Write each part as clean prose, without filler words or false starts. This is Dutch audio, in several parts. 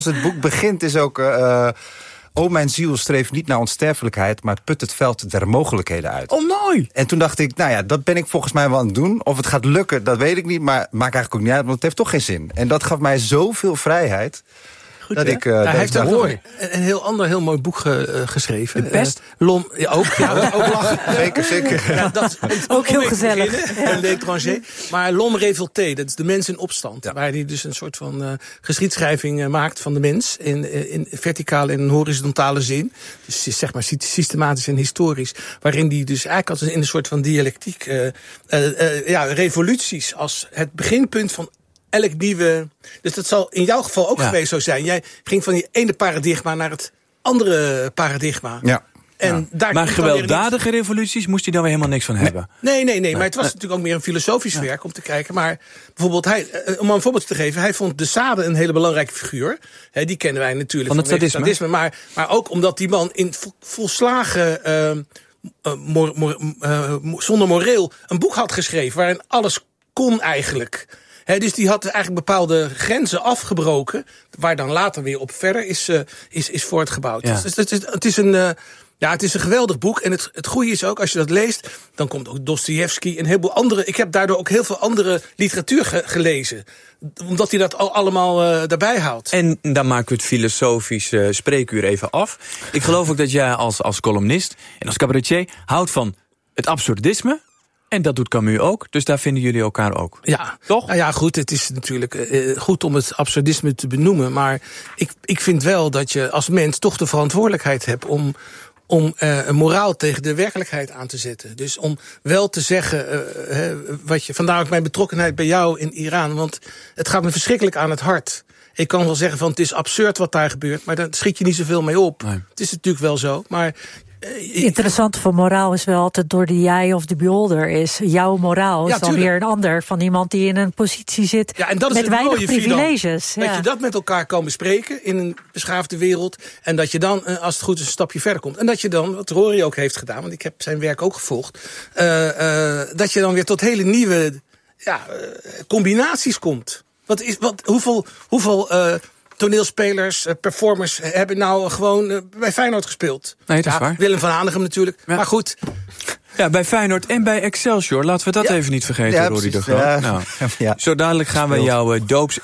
Het boek begint is ook... O mijn ziel streeft niet naar onsterfelijkheid, maar put het veld der mogelijkheden uit. Oh, mooi! En toen dacht ik, nou ja, dat ben ik volgens mij wel aan het doen. Of het gaat lukken, dat weet ik niet, maar maakt eigenlijk ook niet uit, want het heeft toch geen zin. En dat gaf mij zoveel vrijheid. Goed, dat ik, hij heeft ook mooi. een heel mooi boek geschreven. De Pest? Lom, ja, ook lachen. Zeker. Ja, dat is ook heel gezellig. Een l'étranger. Maar L'Homme révolté, dat is de mens in opstand. Ja. Waar hij dus een soort van geschiedschrijving maakt van de mens. In verticale en horizontale zin. Dus zeg maar systematisch en historisch. Waarin hij dus eigenlijk als in een soort van dialectiek... revoluties als het beginpunt van elk nieuwe... Dus dat zal in jouw geval ook geweest zo zijn. Jij ging van die ene paradigma naar het andere paradigma. Ja. En daar maar gewelddadige revoluties moest hij dan weer helemaal niks van hebben. Nee. Maar het was natuurlijk ook meer een filosofisch werk om te kijken. Maar bijvoorbeeld, om een voorbeeld te geven... hij vond de Sade een hele belangrijke figuur. Die kennen wij natuurlijk van het sadisme. Maar ook omdat die man in volslagen... zonder moreel een boek had geschreven... waarin alles kon eigenlijk... dus die had eigenlijk bepaalde grenzen afgebroken... waar dan later weer op verder is voortgebouwd. Ja. Dus het is een... het is een geweldig boek. En het goede is ook, als je dat leest... dan komt ook Dostojevski en een heleboel andere... Ik heb daardoor ook heel veel andere literatuur gelezen. Omdat hij dat allemaal daarbij houdt. En dan maken we het filosofische spreekuur even af. Ik geloof ook dat jij als columnist en als cabaretier... houdt van het absurdisme... En dat doet Camus ook, dus daar vinden jullie elkaar ook. Ja, toch? Nou ja, goed, het is natuurlijk goed om het absurdisme te benoemen. Maar ik vind wel dat je als mens toch de verantwoordelijkheid hebt... om een moraal tegen de werkelijkheid aan te zetten. Dus om wel te zeggen, vandaar ook mijn betrokkenheid bij jou in Iran... want het gaat me verschrikkelijk aan het hart. Ik kan wel zeggen van het is absurd wat daar gebeurt... maar daar schiet je niet zoveel mee op. Nee. Het is natuurlijk wel zo, maar... Interessant van moraal is wel altijd door de jij of de beholder is. Jouw moraal is dan weer een ander van iemand die in een positie zit en dat is met weinig privileges. Dat je dat met elkaar kan bespreken in een beschaafde wereld. En dat je dan, als het goed is, een stapje verder komt. En dat je dan, wat Rory ook heeft gedaan, want ik heb zijn werk ook gevolgd. Dat je dan weer tot hele nieuwe combinaties komt. Hoeveel toneelspelers, performers hebben nou gewoon bij Feyenoord gespeeld. Nee, dat is waar. Willem van Hanegem natuurlijk. Ja. Maar goed. Ja, bij Feyenoord en bij Excelsior. Laten we dat even niet vergeten, Rory de Groot. Zo dadelijk gaan we jouw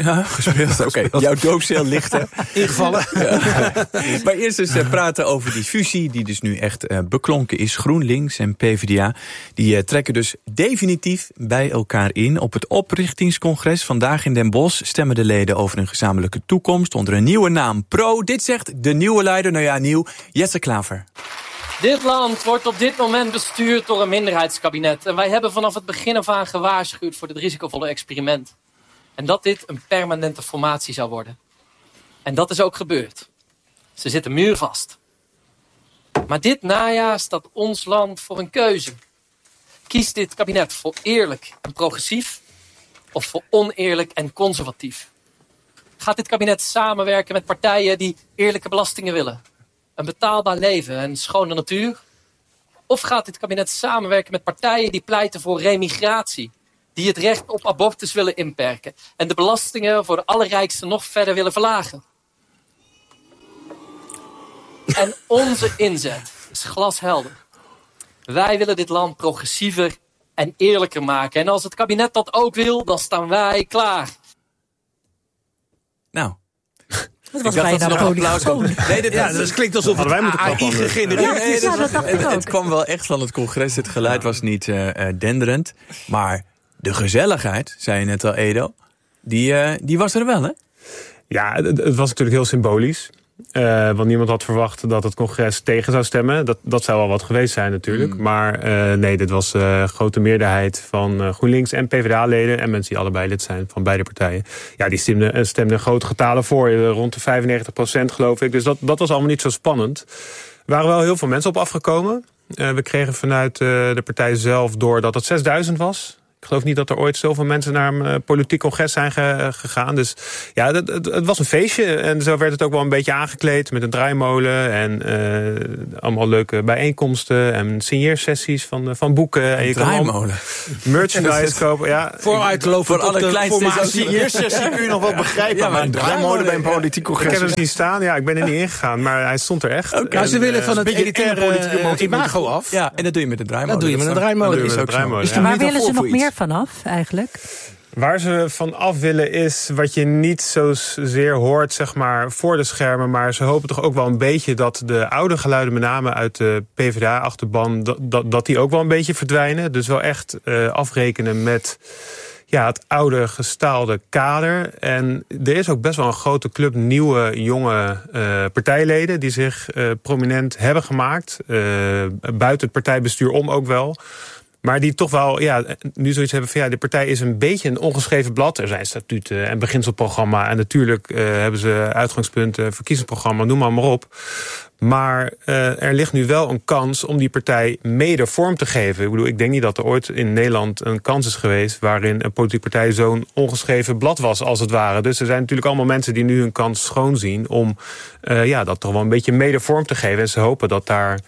jouw doopceel lichten. Ingevallen. Maar eerst eens praten over die fusie die dus nu echt beklonken is. GroenLinks en PvdA. Die trekken dus definitief bij elkaar in. Op het oprichtingscongres vandaag in Den Bosch stemmen de leden over een gezamenlijke toekomst onder een nieuwe naam. Pro, dit zegt de nieuwe leider, nieuw, Jesse Klaver. Dit land wordt op dit moment bestuurd door een minderheidskabinet. En wij hebben vanaf het begin af aan gewaarschuwd voor dit risicovolle experiment. En dat dit een permanente formatie zou worden. En dat is ook gebeurd. Ze zitten muurvast. Maar dit najaar staat ons land voor een keuze. Kiest dit kabinet voor eerlijk en progressief of voor oneerlijk en conservatief? Gaat dit kabinet samenwerken met partijen die eerlijke belastingen willen? Een betaalbaar leven en schone natuur? Of gaat dit kabinet samenwerken met partijen die pleiten voor remigratie? Die het recht op abortus willen inperken en de belastingen voor de allerrijksten nog verder willen verlagen? En onze inzet is glashelder. Wij willen dit land progressiever en eerlijker maken. En als het kabinet dat ook wil, dan staan wij klaar. Nou... Dat was bijna een applaus. Dat klinkt alsof het AI gegenereerd is. Het kwam wel echt van het congres. Het geluid was niet denderend. Maar de gezelligheid, zei je net al, Edo, die was er wel, hè? Ja, het was natuurlijk heel symbolisch. Want niemand had verwacht dat het congres tegen zou stemmen. Dat zou wel wat geweest zijn natuurlijk. Maar nee, dit was grote meerderheid van GroenLinks en PvdA-leden... en mensen die allebei lid zijn van beide partijen. Ja, die stemden grote getalen voor. Rond de 95% geloof ik. Dus dat was allemaal niet zo spannend. Er waren wel heel veel mensen op afgekomen. We kregen vanuit de partij zelf door dat het 6000 was. Ik geloof niet dat er ooit zoveel mensen naar een politiek congres zijn gegaan. Dus ja, het was een feestje. En zo werd het ook wel een beetje aangekleed met een draaimolen. En allemaal leuke bijeenkomsten en signeersessies van boeken. En je draaimolen. Kan merchandise kopen. Ja. Vooruitlopen voor alle kleinste signeersessie kun je nog wel begrijpen. Ja, maar een draaimolen bij een politiek congres. Ik heb hem zien staan. Ja, ik ben er niet ingegaan. Maar hij stond er echt. Okay. Nou, ze willen van het elitaire imago af. Ja, en dat doe je met een draaimolen. Dus waar willen ze nog meer vanaf eigenlijk? Waar ze van af willen is wat je niet zozeer hoort, zeg maar, voor de schermen. Maar ze hopen toch ook wel een beetje dat de oude geluiden, met name uit de PvdA-achterban, dat die ook wel een beetje verdwijnen. Dus wel echt afrekenen met het oude gestaalde kader. En er is ook best wel een grote club nieuwe, jonge partijleden die zich prominent hebben gemaakt. Buiten het partijbestuur om ook wel. Maar die toch wel nu zoiets hebben van de partij is een beetje een ongeschreven blad. Er zijn statuten en beginselprogramma. En natuurlijk hebben ze uitgangspunten, verkiezingsprogramma, noem maar op. Maar er ligt nu wel een kans om die partij mede vorm te geven. Ik bedoel, ik denk niet dat er ooit in Nederland een kans is geweest waarin een politieke partij zo'n ongeschreven blad was, als het ware. Dus er zijn natuurlijk allemaal mensen die nu hun kans schoon zien om dat toch wel een beetje mede vorm te geven. En ze hopen dat daar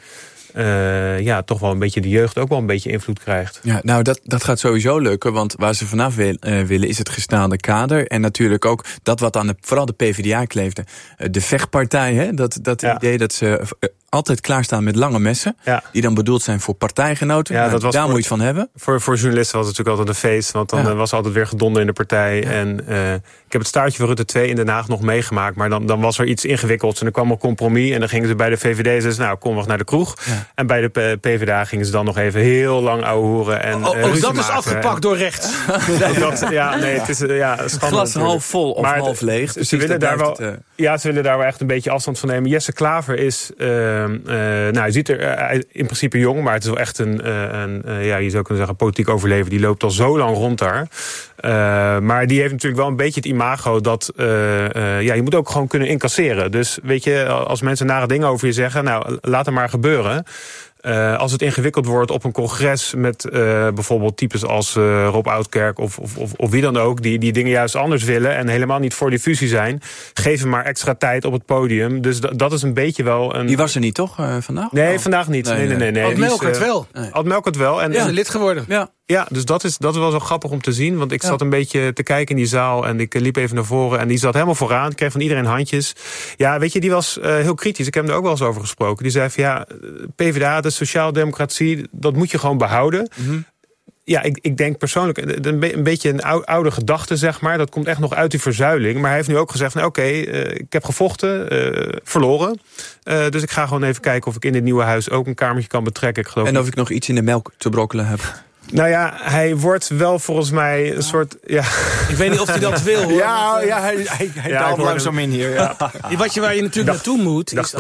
toch wel een beetje de jeugd ook wel een beetje invloed krijgt. Ja, nou dat gaat sowieso lukken, want waar ze vanaf willen is het gestaande kader. En natuurlijk ook dat wat aan vooral de PvdA kleefde. De vechtpartij, hè? Dat idee dat ze altijd klaarstaan met lange messen. Ja. Die dan bedoeld zijn voor partijgenoten. Ja, daar moet je iets van hebben. Voor journalisten was het natuurlijk altijd een feest. Want dan was altijd weer gedonder in de partij. Ja. En ik heb het staartje van Rutte 2 in Den Haag nog meegemaakt. Maar dan was er iets ingewikkelds. En er kwam een compromis. En dan gingen ze bij de VVD zeggen, nou, kom nog naar de kroeg. Ja. En bij de PvdA gingen ze dan nog even heel lang ouwehoeren. En dat is afgepakt door rechts. Het is schandalig. Glas half vol of half leeg. Ze willen daar wel echt een beetje afstand van nemen. Jesse Klaver is je ziet er in principe jong, maar het is wel echt je zou kunnen zeggen, politiek overleven. Die loopt al zo lang rond daar. Maar die heeft natuurlijk wel een beetje het imago dat je moet ook gewoon kunnen incasseren. Dus weet je, als mensen nare dingen over je zeggen, nou, laat het maar gebeuren. Als het ingewikkeld wordt op een congres met bijvoorbeeld types als Rob Oudkerk of wie dan ook, die dingen juist anders willen en helemaal niet voor die fusie zijn, geef hem maar extra tijd op het podium. Dus dat is een beetje wel een... Die was er niet, toch, vandaag? Nee, vandaag niet. Nee. Ad Melkert wel. Ad Melkert wel. En is een lid geworden. Ja, dus dat is wel zo grappig om te zien. Want ik zat een beetje te kijken in die zaal en ik liep even naar voren en die zat helemaal vooraan. Ik kreeg van iedereen handjes. Ja, weet je, die was heel kritisch. Ik heb hem er ook wel eens over gesproken. Die zei van PvdA, de sociaaldemocratie, dat moet je gewoon behouden. Mm-hmm. Ja, ik denk persoonlijk een beetje een oude gedachte, zeg maar. Dat komt echt nog uit die verzuiling. Maar hij heeft nu ook gezegd, ik heb gevochten, verloren. Dus ik ga gewoon even kijken of ik in dit nieuwe huis ook een kamertje kan betrekken. Ik geloof en of ik nog iets in de melk te brokkelen heb. Nou ja, hij wordt wel volgens mij een soort... Ja. Ik weet niet of hij dat wil, hoor. Hij daalt langzaam in hier. Ja. Waar je natuurlijk naartoe moet... Je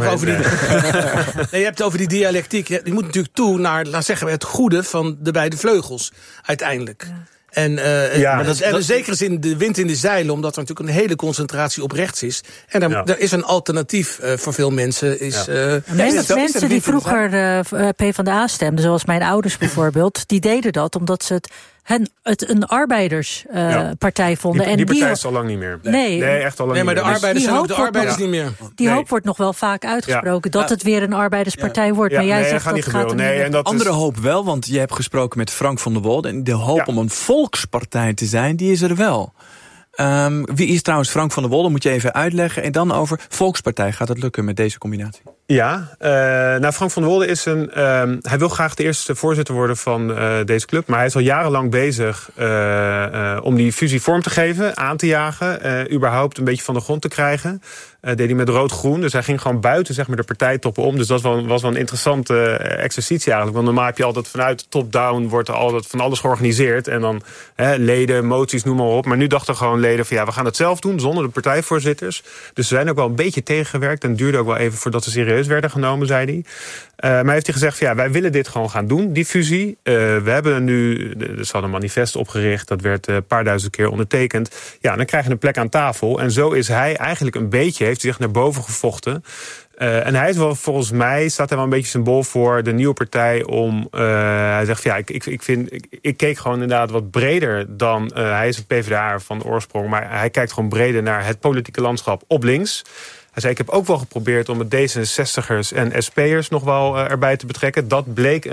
hebt het over die dialectiek. Je moet natuurlijk toe naar, laat zeggen, het goede van de beide vleugels. Uiteindelijk. Ja. En zeker zin de wind in de zeilen, omdat er natuurlijk een hele concentratie op rechts is. En er is een alternatief voor veel mensen. Mensen die vroeger PvdA stemden, zoals mijn ouders bijvoorbeeld, die deden dat omdat ze het een arbeiderspartij vonden. Die partij is al lang niet meer. Nee, echt al lang niet meer. Maar de arbeiders zijn ook de arbeiders niet meer. Die hoop wordt nog wel vaak uitgesproken, dat het weer een arbeiderspartij wordt. Maar jij zegt dat gaat er niet. En andere hoop wel, want je hebt gesproken met Frank van der Wolde. En de hoop om een volkspartij te zijn, die is er wel. Wie is trouwens Frank van der Wolde? Moet je even uitleggen. En dan over Volkspartij. Gaat het lukken met deze combinatie? Ja, Frank van der Wolde is hij wil graag de eerste voorzitter worden van deze club. Maar hij is al jarenlang bezig om die fusie vorm te geven, aan te jagen. Überhaupt een beetje van de grond te krijgen. Deed hij met rood-groen. Dus hij ging gewoon buiten, zeg maar, de partijtoppen om. Dus dat was wel een interessante exercitie eigenlijk. Want normaal heb je altijd vanuit top-down wordt er altijd van alles georganiseerd. En dan leden, moties, noem maar op. Maar nu dachten gewoon leden van we gaan het zelf doen zonder de partijvoorzitters. Dus ze zijn ook wel een beetje tegengewerkt. En het duurde ook wel even voordat ze serieus serieus werden genomen, zei hij. Maar heeft hij gezegd, wij willen dit gewoon gaan doen, die fusie. We hebben nu, ze hadden een manifest opgericht, dat werd een paar duizend keer ondertekend. Ja, dan krijg je een plek aan tafel. En zo is hij eigenlijk heeft hij zich naar boven gevochten. En hij is wel, volgens mij, staat hij wel een beetje symbool voor de nieuwe partij om... hij zegt, ik keek gewoon inderdaad wat breder dan... hij is een PvdA van de oorsprong, maar hij kijkt gewoon breder naar het politieke landschap op links. Hij zei, ik heb ook wel geprobeerd om het D66'ers en SP'ers nog wel erbij te betrekken. Dat bleek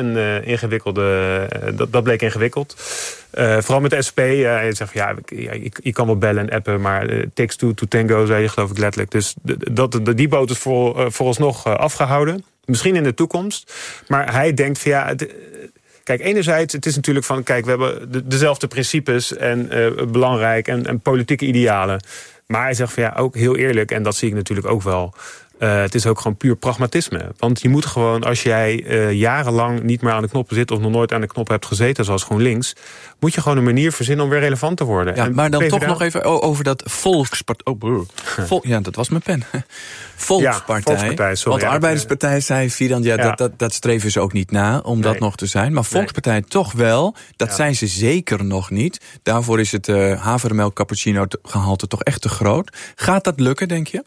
dat bleek ingewikkeld. Vooral met de SP. Hij zegt, je kan wel bellen en appen, maar takes two to tango, zei je geloof ik letterlijk. Dus die boot is vooralsnog afgehouden. Misschien in de toekomst. Maar hij denkt kijk, enerzijds, het is natuurlijk van... Kijk, we hebben dezelfde principes en belangrijk en politieke idealen. Maar hij zegt ook heel eerlijk, en dat zie ik natuurlijk ook wel... het is ook gewoon puur pragmatisme. Want je moet gewoon, als jij jarenlang niet meer aan de knoppen zit... of nog nooit aan de knop hebt gezeten, zoals GroenLinks... moet je gewoon een manier verzinnen om weer relevant te worden. Ja, en maar dan PvdA... toch nog even over dat Volkspartij... ja, dat was mijn pen. Volkspartij. Sorry, want de Arbeiderspartij zei Fidan, dat streven ze ook niet na... om dat nog te zijn. Maar Volkspartij toch wel. Dat zijn ze zeker nog niet. Daarvoor is het havermelk cappuccino gehalte toch echt te groot. Gaat dat lukken, denk je?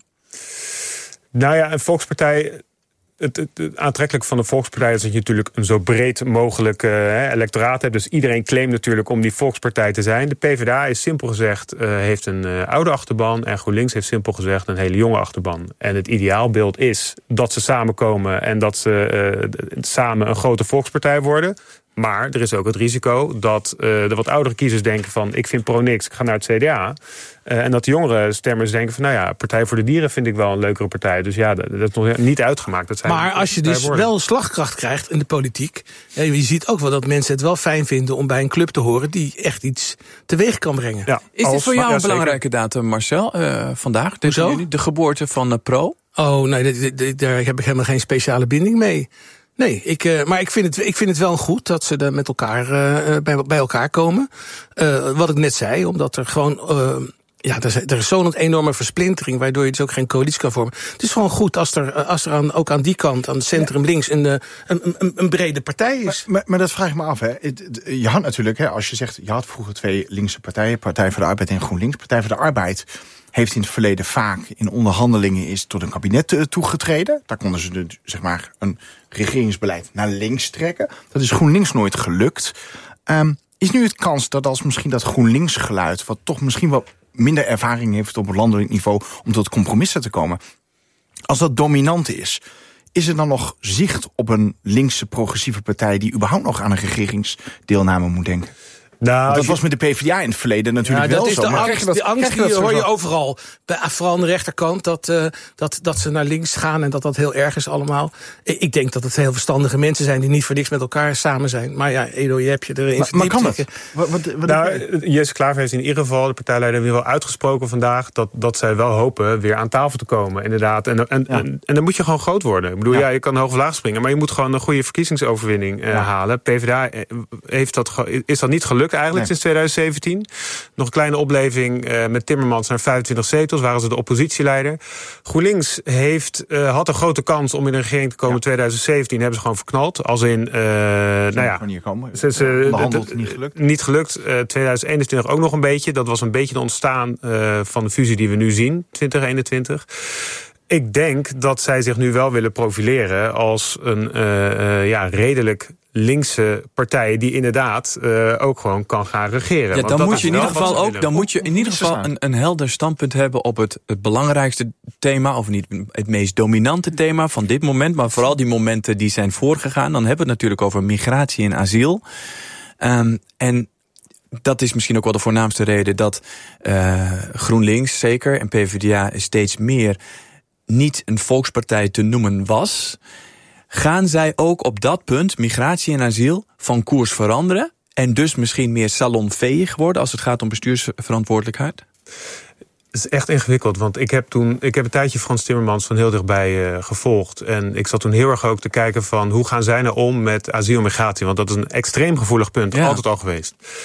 Nou ja, een Volkspartij... Het aantrekkelijk van de Volkspartij is dat je natuurlijk een zo breed mogelijk electoraat hebt. Dus iedereen claimt natuurlijk om die Volkspartij te zijn. De PvdA is simpel gezegd heeft een oude achterban. En GroenLinks heeft simpel gezegd een hele jonge achterban. En het ideaalbeeld is dat ze samenkomen en dat ze samen een grote Volkspartij worden. Maar er is ook het risico dat de wat oudere kiezers denken van... ik vind pro-niks, ik ga naar het CDA. En dat de jongere stemmers denken van... Partij voor de Dieren vind ik wel een leukere partij. Dus dat is nog niet uitgemaakt. Maar als je dus wel slagkracht krijgt in de politiek... je ziet ook wel dat mensen het wel fijn vinden... om bij een club te horen die echt iets teweeg kan brengen. Ja, is dit voor jou een belangrijke datum, Marcel? Vandaag, de geboorte van Pro? Oh, nee, daar heb ik helemaal geen speciale binding mee. Nee, maar ik vind het wel goed dat ze er met elkaar bij elkaar komen. Wat ik net zei, omdat er gewoon... er is zo'n enorme versplintering... waardoor je dus ook geen coalitie kan vormen. Het is gewoon goed als er ook aan die kant, aan het centrum links... een brede partij is. Maar dat vraag ik me af. Hè. Je had natuurlijk, als je zegt... je had vroeger 2 linkse partijen... Partij voor de Arbeid en GroenLinks. Partij voor de Arbeid heeft in het verleden vaak in onderhandelingen... is tot een kabinet toegetreden. Daar konden ze een regeringsbeleid naar links trekken. Dat is GroenLinks nooit gelukt. Is nu het kans dat als misschien dat GroenLinks geluid... wat toch misschien wel minder ervaring heeft op het landelijk niveau... om tot compromissen te komen, als dat dominant is er dan nog zicht op een linkse progressieve partij... die überhaupt nog aan een regeringsdeelname moet denken? Nou, dat was met de PvdA in het verleden natuurlijk wel zo. De angst die hoor je overal. Vooral aan de rechterkant dat ze naar links gaan... en dat heel erg is allemaal. Ik denk dat het heel verstandige mensen zijn... die niet voor niks met elkaar samen zijn. Maar ja, Edo, je hebt je erin verdiept. Maar kan dat? Jesse Klaver heeft in ieder geval, de partijleider... weer wel uitgesproken vandaag... dat zij wel hopen weer aan tafel te komen, inderdaad. En dan moet je gewoon groot worden. Ik bedoel, je kan hoog of laag springen... maar je moet gewoon een goede verkiezingsoverwinning halen. PvdA is dat niet gelukt eigenlijk sinds 2017. Nog een kleine opleving met Timmermans naar 25 zetels. Waren ze de oppositieleider. GroenLinks had een grote kans om in een regering te komen in 2017. Hebben ze gewoon verknald. Als in, niet gelukt. 2021 ook nog een beetje. Dat was een beetje het ontstaan van de fusie die we nu zien. 2021. Ik denk dat zij zich nu wel willen profileren als een redelijk linkse partij die inderdaad ook gewoon kan gaan regeren. Ja, dan moet je in ieder geval een helder standpunt hebben op het belangrijkste thema, of niet het meest dominante thema van dit moment, maar vooral die momenten die zijn voorgegaan. Dan hebben we het natuurlijk over migratie en asiel. En dat is misschien ook wel de voornaamste reden dat GroenLinks zeker en PvdA steeds meer niet een volkspartij te noemen was. Gaan zij ook op dat punt, migratie en asiel, van koers veranderen? En dus misschien meer salonveeg worden als het gaat om bestuursverantwoordelijkheid? Het is echt ingewikkeld, want ik heb een tijdje Frans Timmermans van heel dichtbij gevolgd. En ik zat toen heel erg ook te kijken van hoe gaan zij nou om met asiel en migratie? Want dat is een extreem gevoelig punt, altijd al geweest.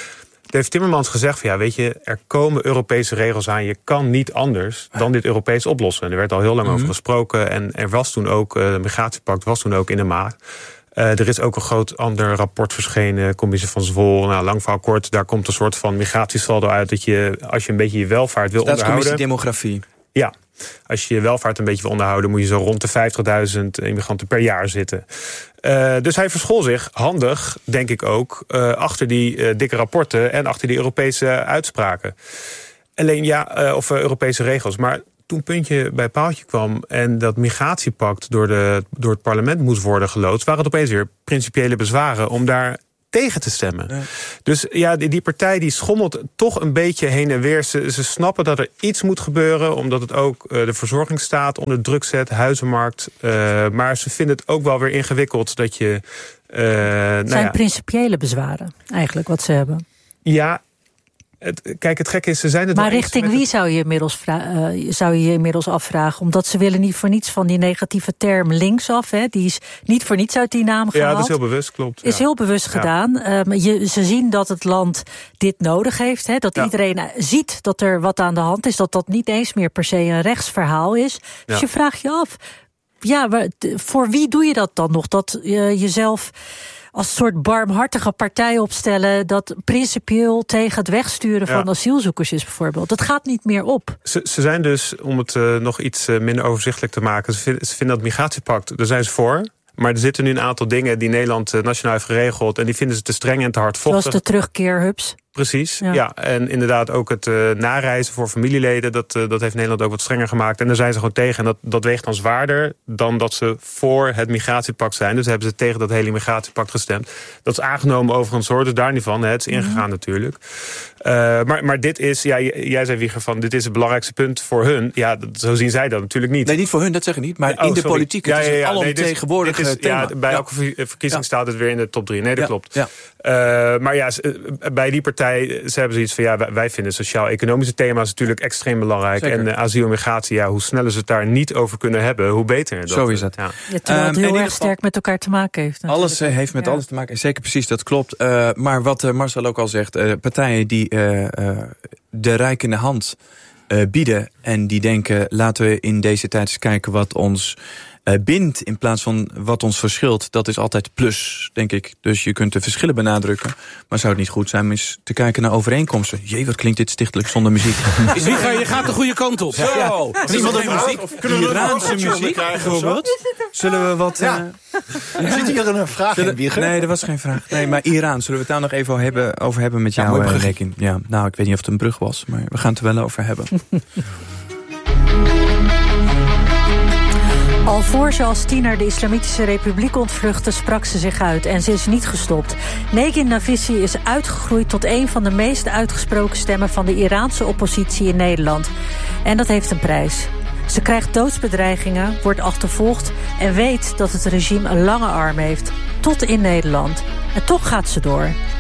heeft Timmermans gezegd van weet je, er komen Europese regels aan. Je kan niet anders dan dit Europees oplossen. En er werd al heel lang over gesproken. En er was toen ook, de migratiepact was toen ook in de maag. Er is ook een groot ander rapport verschenen, Commissie van Zwol. Lang verhaal kort, daar komt een soort van migratiesaldo uit dat je, als je een beetje je welvaart wil onderhouden. Staatscommissie Demografie. Ja, als je je welvaart een beetje wil onderhouden, moet je zo rond de 50.000 immigranten per jaar zitten. Dus hij verschool zich, handig, denk ik ook, achter die dikke rapporten en achter die Europese uitspraken. Alleen of Europese regels. Maar toen puntje bij paaltje kwam en dat migratiepact door het parlement moest worden geloodst, waren het opeens weer principiële bezwaren om daar tegen te stemmen. Ja. Dus die partij die schommelt toch een beetje heen en weer. Ze snappen dat er iets moet gebeuren, omdat het ook de verzorgingsstaat onder druk zet, huizenmarkt. Maar ze vinden het ook wel weer ingewikkeld dat je... Het zijn principiële bezwaren, eigenlijk, wat ze hebben. Ja. Kijk, het gekke is, ze zijn het. Maar richting wie zou je inmiddels afvragen? Omdat ze willen niet voor niets van die negatieve term linksaf. Hè? Die is niet voor niets uit die naam gehaald. Ja, dat is heel bewust, klopt. Is heel bewust gedaan. Ze zien dat het land dit nodig heeft. Hè? Dat iedereen ziet dat er wat aan de hand is. Dat niet eens meer per se een rechtsverhaal is. Dus je vraagt je af, voor wie doe je dat dan nog? Dat jezelf als soort barmhartige partij opstellen dat principieel tegen het wegsturen van asielzoekers is bijvoorbeeld. Dat gaat niet meer op. Ze zijn dus, om het nog iets minder overzichtelijk te maken, ze vinden dat migratiepact, daar zijn ze voor. Maar er zitten nu een aantal dingen die Nederland nationaal heeft geregeld en die vinden ze te streng en te hardvochtig. Zoals de terugkeerhubs. Precies, ja. En inderdaad ook het nareizen voor familieleden, dat heeft Nederland ook wat strenger gemaakt. En daar zijn ze gewoon tegen. En dat weegt dan zwaarder dan dat ze voor het migratiepact zijn. Dus hebben ze tegen dat hele migratiepact gestemd. Dat is aangenomen overigens, hoor, dus daar niet van. Het is ingegaan natuurlijk. Maar dit is, jij zei Wieger van, dit is het belangrijkste punt voor hun. Ja, zo zien zij dat natuurlijk niet. Nee, niet voor hun, dat zeg ik niet. Maar in de politiek, het is een alomtegenwoordig thema. Bij elke verkiezing staat het weer in de top 3. Nee, dat klopt. Ja. Maar bij die partij, ze hebben zoiets van, wij vinden sociaal-economische thema's natuurlijk extreem belangrijk. Zeker. En asiel en migratie, hoe sneller ze het daar niet over kunnen hebben, hoe beter. Zo is het. Terwijl het heel erg sterk met elkaar te maken heeft. Natuurlijk. Alles heeft met alles te maken. Zeker, precies, dat klopt. Maar wat Marcel ook al zegt, partijen die de reikende hand bieden en die denken, laten we in deze tijd eens kijken wat ons bindt in plaats van wat ons verschilt, dat is altijd plus, denk ik. Dus je kunt de verschillen benadrukken. Maar zou het niet goed zijn om eens te kijken naar overeenkomsten? Jee, wat klinkt dit stichtelijk zonder muziek. Je gaat de goede kant op. Zo. Iraanse muziek bijvoorbeeld. Zullen we wat... Zit hier een vraag in, Wieger? Nee, er was geen vraag. Nee, maar Iran, zullen we het daar nog even over hebben met jou, Rekin? Ja, nou, ik weet niet of het een brug was, maar we gaan het er wel over hebben. Al voor ze als tiener de Islamitische Republiek ontvluchtte, sprak ze zich uit en ze is niet gestopt. Negin Nafisi is uitgegroeid tot een van de meest uitgesproken stemmen van de Iraanse oppositie in Nederland. En dat heeft een prijs. Ze krijgt doodsbedreigingen, wordt achtervolgd en weet dat het regime een lange arm heeft. Tot in Nederland. En toch gaat ze door.